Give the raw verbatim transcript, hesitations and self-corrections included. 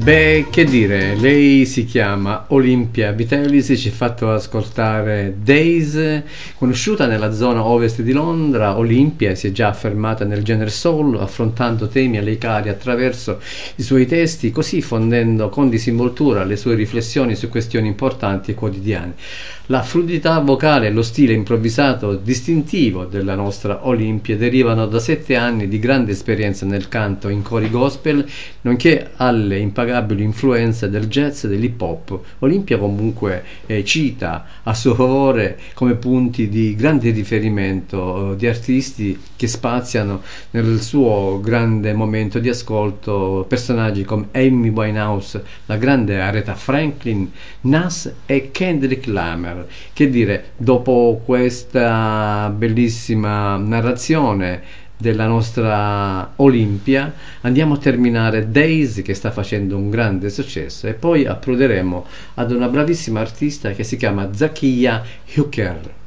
Beh, che dire, lei si chiama Olympia Vitellis, ci ha fatto ascoltare Days, conosciuta nella zona ovest di Londra. Olympia si è già affermata nel genere soul, affrontando temi a lei cari attraverso i suoi testi, così fondendo con disinvoltura le sue riflessioni su questioni importanti e quotidiane. La fluidità vocale e lo stile improvvisato distintivo della nostra Olympia derivano da sette anni di grande esperienza nel canto in cori gospel, nonché alle impagabili influenze del jazz e dell'hip hop. Olympia comunque eh, cita a suo favore come punti di grande riferimento eh, di artisti che spaziano nel suo grande momento di ascolto personaggi come Amy Winehouse, la grande Aretha Franklin, Nas e Kendrick Lamar. Che dire, dopo questa bellissima narrazione della nostra Olympia, andiamo a terminare Days, che sta facendo un grande successo, e poi approderemo ad una bravissima artista che si chiama Zakiya Hooker.